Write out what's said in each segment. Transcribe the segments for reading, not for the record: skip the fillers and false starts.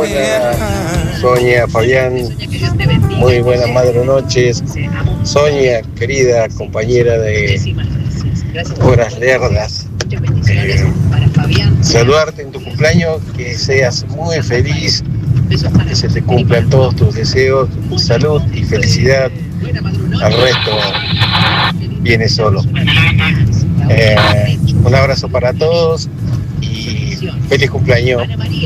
Hola, Sonia, Fabián, muy buenas madre noches. Sonia, querida compañera de Horas Lerdas, saludarte en tu cumpleaños, que seas muy feliz, que se te cumplan todos tus deseos, salud y felicidad. Al resto viene solo. Un abrazo para todos y feliz cumpleaños.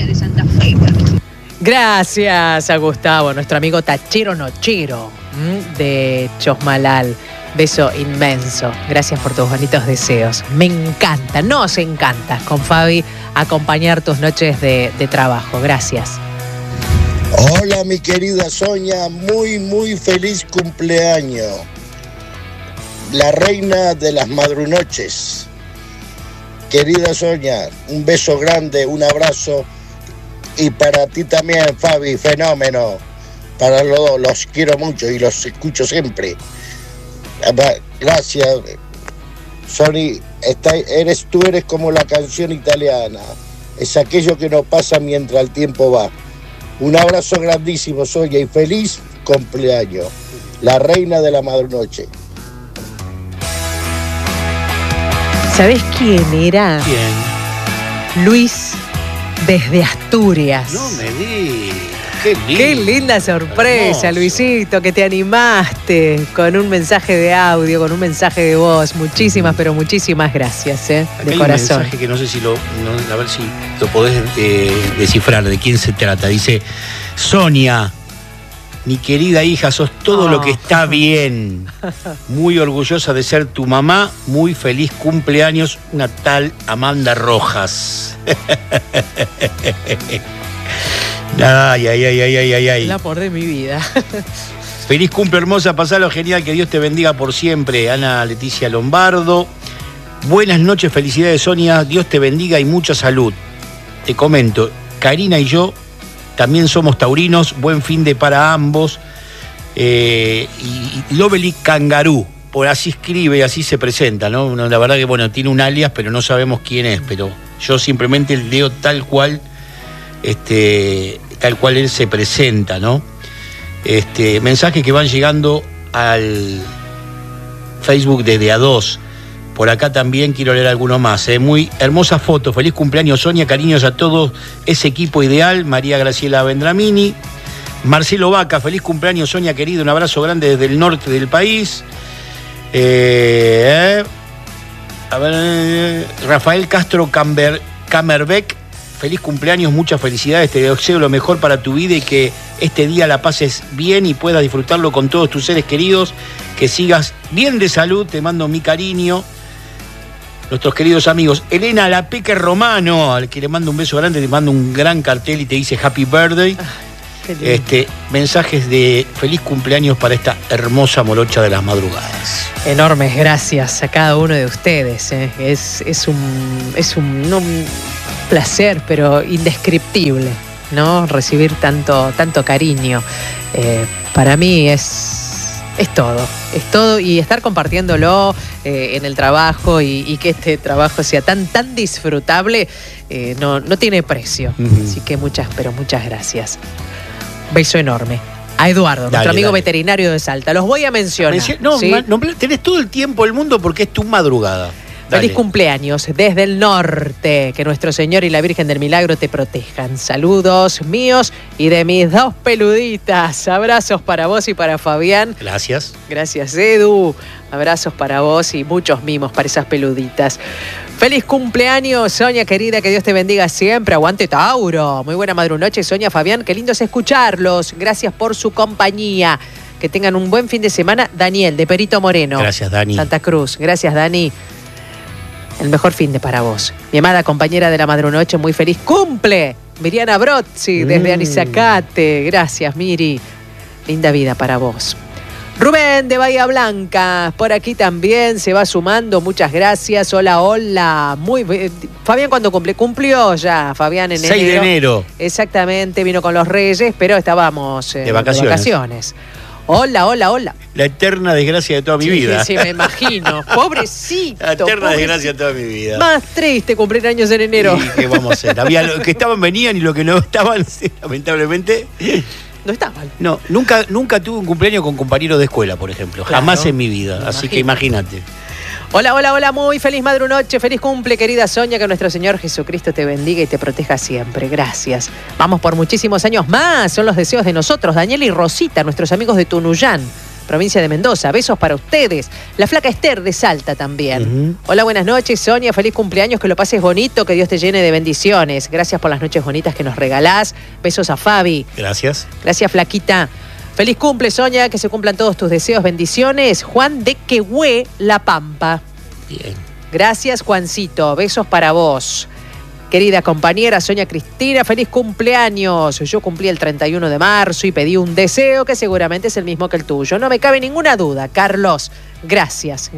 Gracias a Gustavo, nuestro amigo Tachero Nochero de Chosmalal. Beso inmenso. Gracias por tus bonitos deseos. Me encanta, nos encanta con Fabi acompañar tus noches de trabajo. Gracias. Hola, mi querida Sonia, muy feliz cumpleaños. La reina de las madrunoches. Querida Sonia, un beso grande, un abrazo. Y para ti también, Fabi, fenómeno. Para los dos, los quiero mucho y los escucho siempre. Gracias, Sony. Tú eres como la canción italiana. Es aquello que nos pasa mientras el tiempo va. Un abrazo grandísimo, Sonia, y feliz cumpleaños. La reina de la madrunoche. ¿Sabés quién era? ¿Quién? Luis desde Asturias. No me digas. Qué lindo. Qué linda sorpresa, hermoso. Luisito, que te animaste con un mensaje de audio, con un mensaje de voz. Muchísimas, pero muchísimas gracias, de corazón. Un mensaje que no sé si a ver si lo podés descifrar, de quién se trata. Dice: Sonia, mi querida hija, sos todo lo que está bien. Muy orgullosa de ser tu mamá. Muy feliz cumpleaños, una tal Amanda Rojas. Ay. La por de mi vida. Feliz cumple, hermosa, pasalo genial, que Dios te bendiga por siempre. Ana Leticia Lombardo. Buenas noches, felicidades, Sonia, Dios te bendiga y mucha salud. Te comento, Karina y yo también somos taurinos, buen fin de para ambos. Y Lovely Kangaroo, por así escribe, así se presenta, ¿no? La verdad que, bueno, tiene un alias, pero no sabemos quién es, pero yo simplemente leo tal cual él se presenta, ¿no? Mensajes que van llegando al Facebook de A2. Por acá también quiero leer alguno más. Muy hermosa foto. Feliz cumpleaños, Sonia. Cariños a todo ese equipo ideal. María Graciela Vendramini. Marcelo Vaca, feliz cumpleaños, Sonia, querido. Un abrazo grande desde el norte del país. Rafael Castro Camerbeck. Feliz cumpleaños, muchas felicidades, te deseo lo mejor para tu vida y que este día la pases bien y puedas disfrutarlo con todos tus seres queridos, que sigas bien de salud, te mando mi cariño. Nuestros queridos amigos, Elena La Peque Romano, al que le mando un beso grande, te mando un gran cartel y te dice Happy Birthday. Mensajes de feliz cumpleaños para esta hermosa morocha de las madrugadas. Enormes gracias a cada uno de ustedes. Es un placer, pero indescriptible, ¿no? Recibir tanto cariño. Para mí es todo y estar compartiéndolo en el trabajo y que este trabajo sea tan disfrutable no tiene precio. Así que muchas gracias. Beso enorme. A Eduardo, nuestro amigo veterinario de Salta. Los voy a mencionar. ¿Sí? Tenés todo el tiempo del mundo porque es tu madrugada. Feliz cumpleaños desde el norte. Que nuestro Señor y la Virgen del Milagro te protejan. Saludos míos y de mis dos peluditas. Abrazos para vos y para Fabián. Gracias. Gracias, Edu. Abrazos para vos y muchos mimos para esas peluditas. Feliz cumpleaños, Sonia querida, que Dios te bendiga siempre. Aguante Tauro. Muy buena madrunoche, Sonia, Fabián. Qué lindo es escucharlos. Gracias por su compañía. Que tengan un buen fin de semana. Daniel, de Perito Moreno. Gracias, Dani. Santa Cruz. Gracias, Dani. El mejor fin de para vos. Mi amada compañera de la madrunoche, muy feliz cumple. Miriana Brozzi, desde Anizacate. Gracias, Miri. Linda vida para vos. Rubén de Bahía Blanca, por aquí también se va sumando, muchas gracias. Hola. Fabián, ¿cuándo cumple? Cumplió ya, Fabián, en 6 de enero. Exactamente, vino con los Reyes, pero estábamos de vacaciones. Hola, hola, hola. La eterna desgracia de toda mi vida. Sí, me imagino. Pobrecito. La eterna pobrecito. desgracia de toda mi vida. Más triste cumplir años en enero. ¿Y qué vamos a hacer? Había los que estaban venían y los que no estaban, lamentablemente. No estaban. No, nunca tuve un cumpleaños con compañeros de escuela, por ejemplo. Claro, jamás en mi vida. Así que imagínate. Hola, hola, hola, muy feliz madrunoche, feliz cumple, querida Sonia, que nuestro Señor Jesucristo te bendiga y te proteja siempre. Gracias. Vamos por muchísimos años más, son los deseos de nosotros. Daniel y Rosita, nuestros amigos de Tunuyán, provincia de Mendoza. Besos para ustedes. La flaca Esther de Salta también. Hola, buenas noches, Sonia, feliz cumpleaños, que lo pases bonito, que Dios te llene de bendiciones. Gracias por las noches bonitas que nos regalás. Besos a Fabi. Gracias. Gracias, flaquita. Feliz cumple, Sonia, que se cumplan todos tus deseos, bendiciones. Juan de Quehue, La Pampa. Bien. Gracias, Juancito, besos para vos. Querida compañera Sonia Cristina, feliz cumpleaños. Yo cumplí el 31 de marzo y pedí un deseo que seguramente es el mismo que el tuyo. No me cabe ninguna duda, Carlos. Gracias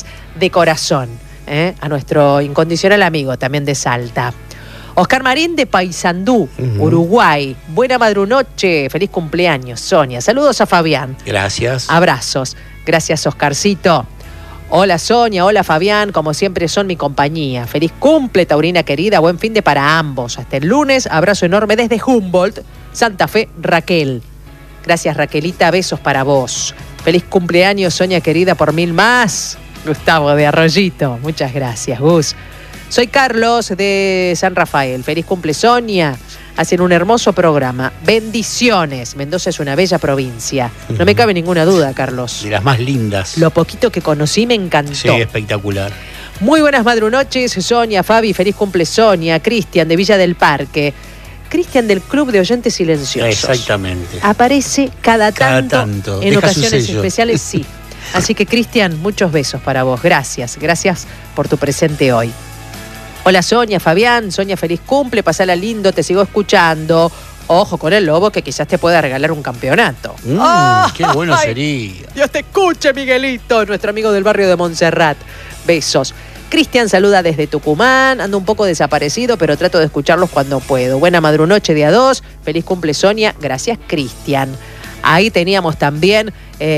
de corazón, a nuestro incondicional amigo también de Salta. Oscar Marín de Paysandú, Uruguay. Buena madrunoche, feliz cumpleaños, Sonia. Saludos a Fabián. Gracias. Abrazos. Gracias, Oscarcito. Hola, Sonia. Hola, Fabián. Como siempre son mi compañía. Feliz cumple, Taurina querida. Buen fin de para ambos. Hasta el lunes. Abrazo enorme desde Humboldt, Santa Fe, Raquel. Gracias, Raquelita. Besos para vos. Feliz cumpleaños, Sonia querida, por 1000 más. Gustavo de Arroyito. Muchas gracias, Gus. Soy Carlos de San Rafael. Feliz cumple, Sonia. Hacen un hermoso programa. Bendiciones. Mendoza es una bella provincia. No me cabe ninguna duda, Carlos. De las más lindas. Lo poquito que conocí me encantó. Sí, espectacular. Muy buenas madrunoches, Sonia, Fabi. Feliz cumple, Sonia. Cristian de Villa del Parque. Cristian del Club de Oyentes Silenciosos. Exactamente. Aparece cada tanto. En Deja ocasiones especiales, sí. Así que, Cristian, muchos besos para vos. Gracias por tu presente hoy. Hola, Sonia, Fabián. Sonia, feliz cumple, pasala lindo, te sigo escuchando. Ojo con el lobo, que quizás te pueda regalar un campeonato. Qué bueno sería. Dios te escuche, Miguelito, nuestro amigo del barrio de Montserrat. Besos. Cristian saluda desde Tucumán, ando un poco desaparecido, pero trato de escucharlos cuando puedo. Buena madrunoche, día 2. Feliz cumple, Sonia. Gracias, Cristian. Ahí teníamos también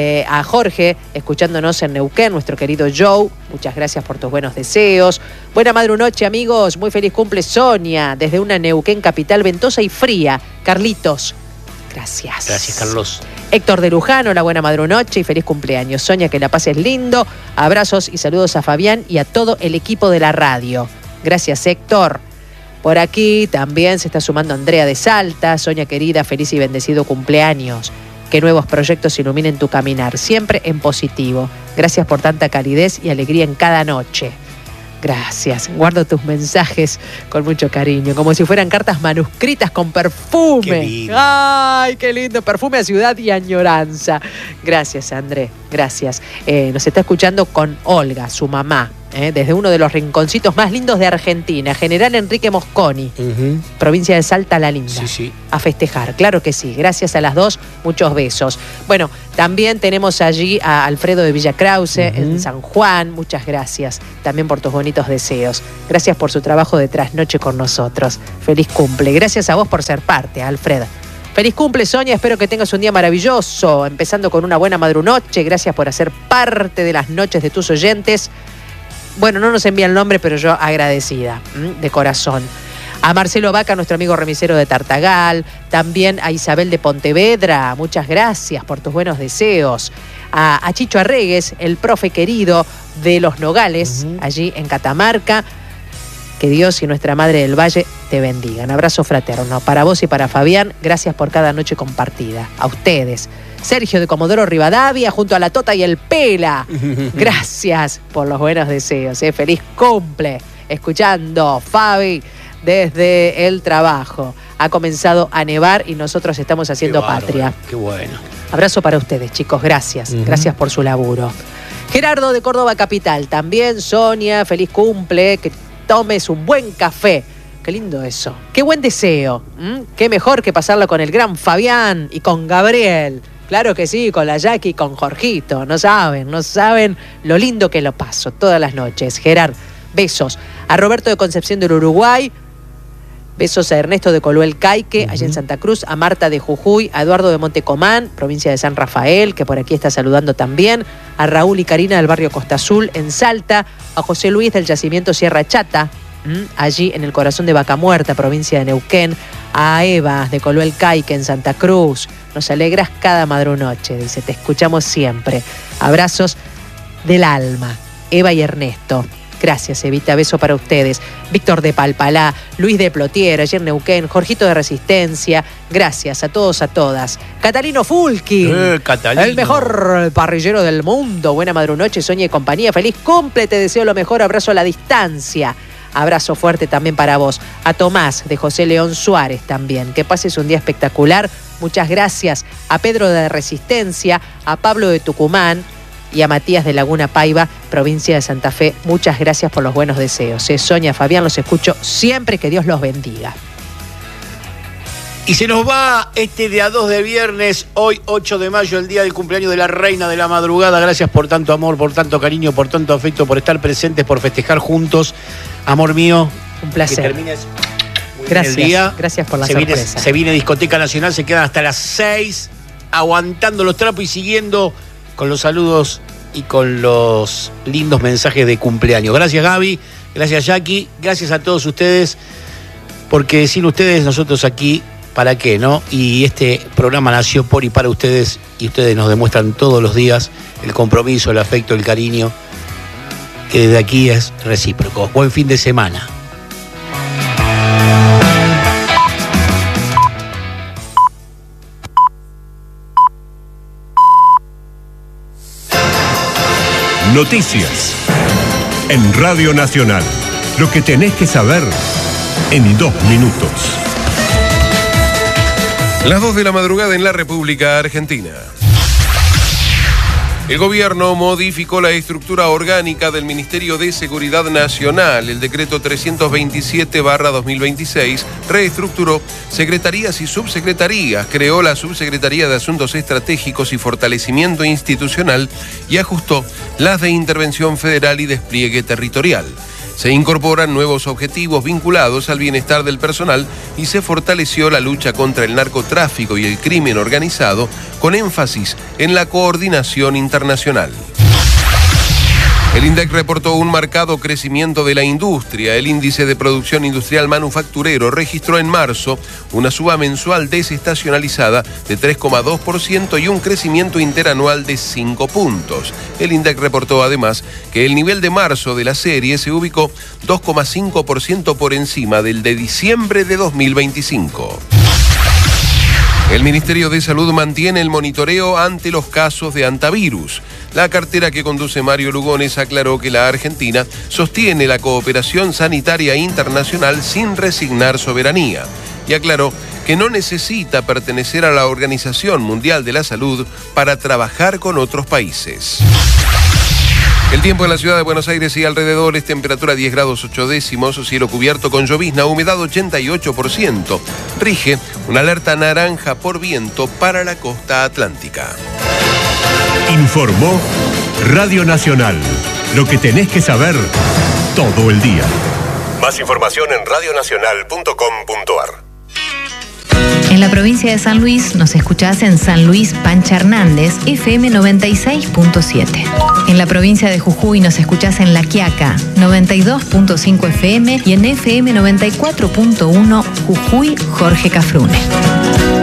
a Jorge escuchándonos en Neuquén, nuestro querido Joe. Muchas gracias por tus buenos deseos. Buena madrunoche, amigos. Muy feliz cumple, Sonia. Desde una Neuquén capital ventosa y fría. Carlitos, gracias. Gracias, Carlos. Héctor de Luján, hola, buena madrunoche y feliz cumpleaños. Sonia, que la pases lindo. Abrazos y saludos a Fabián y a todo el equipo de la radio. Gracias, Héctor. Por aquí también se está sumando Andrea de Salta. Sonia querida, feliz y bendecido cumpleaños. Que nuevos proyectos iluminen tu caminar, siempre en positivo. Gracias por tanta calidez y alegría en cada noche. Gracias. Guardo tus mensajes con mucho cariño, como si fueran cartas manuscritas con perfume. Qué lindo. ¡Ay, qué lindo! Perfume a ciudad y añoranza. Gracias, André. Gracias. Nos está escuchando con Olga, su mamá. Desde uno de los rinconcitos más lindos de Argentina, General Enrique Mosconi, provincia de Salta la Linda. Sí. A festejar, claro que sí. Gracias a las dos, muchos besos. Bueno, también tenemos allí a Alfredo de Villa Krause, en San Juan. Muchas gracias también por tus bonitos deseos. Gracias por su trabajo de trasnoche con nosotros. Feliz cumple. Gracias a vos por ser parte, Alfred. Feliz cumple, Sonia. Espero que tengas un día maravilloso, empezando con una buena madrunoche. Gracias por hacer parte de las noches de tus oyentes. Bueno, no nos envía el nombre, pero yo agradecida, de corazón. A Marcelo Vaca, nuestro amigo remisero de Tartagal. También a Isabel de Pontevedra. Muchas gracias por tus buenos deseos. A Chicho Arregues, el profe querido de Los Nogales, allí en Catamarca. Que Dios y nuestra Madre del Valle te bendigan. Abrazo fraterno para vos y para Fabián. Gracias por cada noche compartida. A ustedes. Sergio de Comodoro Rivadavia, junto a la Tota y el Pela. Gracias por los buenos deseos. Feliz cumple. Escuchando Fabi desde el trabajo. Ha comenzado a nevar y nosotros estamos haciendo patria. Qué bueno. Abrazo para ustedes, chicos. Gracias. Gracias por su laburo. Gerardo de Córdoba Capital. También, Sonia, feliz cumple. Que tomes un buen café. Qué lindo eso. Qué buen deseo. Qué mejor que pasarlo con el gran Fabián y con Gabriel. Claro que sí, con la Jackie y con Jorgito. No saben lo lindo que lo paso todas las noches. Gerard, besos. A Roberto de Concepción del Uruguay. Besos a Ernesto de Coluel Caique, allá en Santa Cruz, a Marta de Jujuy, a Eduardo de Montecomán, provincia de San Rafael, que por aquí está saludando también, a Raúl y Karina del barrio Costa Azul, en Salta, a José Luis del yacimiento Sierra Chata, allí en el corazón de Vaca Muerta, provincia de Neuquén, a Eva de Coluel Caique, en Santa Cruz. Nos alegras cada madrunoche, dice, te escuchamos siempre. Abrazos del alma, Eva y Ernesto. Gracias, Evita, beso para ustedes. Víctor de Palpalá, Luis de Plotier, ayer Neuquén, Jorgito de Resistencia. Gracias a todos, a todas. Catalino Fulki, Catalino, el mejor parrillero del mundo. Buena madrunoche, Soña y compañía. Feliz cumple, te deseo lo mejor. Abrazo a la distancia. Abrazo fuerte también para vos. A Tomás de José León Suárez también. Que pases un día espectacular. Muchas gracias. A Pedro de Resistencia, a Pablo de Tucumán y a Matías de Laguna Paiva, provincia de Santa Fe. Muchas gracias por los buenos deseos. Sonia, Fabián, los escucho siempre, que Dios los bendiga. Y se nos va este día 2 de viernes, hoy 8 de mayo, el día del cumpleaños de la reina de la madrugada. Gracias por tanto amor, por tanto cariño, por tanto afecto, por estar presentes, por festejar juntos. Amor mío, un placer. Que termines muy gracias, bien el día. Gracias por la sorpresa. Se viene Discoteca Nacional, se quedan hasta las 6 aguantando los trapos y siguiendo con los saludos y con los lindos mensajes de cumpleaños. Gracias, Gaby, gracias, Jackie, gracias a todos ustedes, porque sin ustedes nosotros aquí, ¿para qué, no? Y este programa nació por y para ustedes, y ustedes nos demuestran todos los días el compromiso, el afecto, el cariño, que desde aquí es recíproco. Buen fin de semana. Noticias en Radio Nacional. Lo que tenés que saber en 2 minutos. Las 2 de la madrugada en la República Argentina. El gobierno modificó la estructura orgánica del Ministerio de Seguridad Nacional. El decreto 327/2026 reestructuró secretarías y subsecretarías, creó la Subsecretaría de Asuntos Estratégicos y Fortalecimiento Institucional y ajustó las de Intervención Federal y Despliegue Territorial. Se incorporan nuevos objetivos vinculados al bienestar del personal y se fortaleció la lucha contra el narcotráfico y el crimen organizado, con énfasis en la coordinación internacional. El INDEC reportó un marcado crecimiento de la industria. El índice de producción industrial manufacturero registró en marzo una suba mensual desestacionalizada de 3,2% y un crecimiento interanual de 5 puntos. El INDEC reportó además que el nivel de marzo de la serie se ubicó 2,5% por encima del de diciembre de 2025. El Ministerio de Salud mantiene el monitoreo ante los casos de hantavirus. La cartera que conduce Mario Lugones aclaró que la Argentina sostiene la cooperación sanitaria internacional sin resignar soberanía y aclaró que no necesita pertenecer a la Organización Mundial de la Salud para trabajar con otros países. El tiempo en la ciudad de Buenos Aires y alrededores, temperatura 10 grados 8 décimos, cielo cubierto con llovizna, humedad 88%. Rige una alerta naranja por viento para la costa atlántica. Informó Radio Nacional. Lo que tenés que saber todo el día. Más información en radionacional.com.ar. En la provincia de San Luis nos escuchás en San Luis Pancha Hernández, FM 96.7. En la provincia de Jujuy nos escuchás en La Quiaca, 92.5 FM y en FM 94.1 Jujuy Jorge Cafrune.